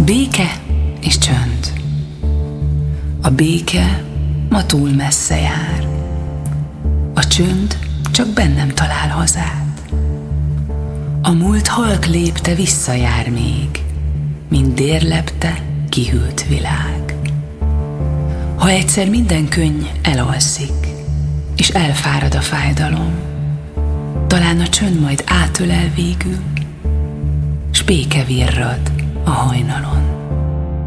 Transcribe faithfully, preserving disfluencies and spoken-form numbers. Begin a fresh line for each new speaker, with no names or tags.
Béke és csönd. A béke ma túl messze jár, a csönd csak bennem talál hazát. A múlt halk lépte visszajár még, mint dérlepte kihűlt világ. Ha egyszer minden könny elalszik, és elfárad a fájdalom, talán a csönd majd átölel végül, s béke virrad a hajnalon.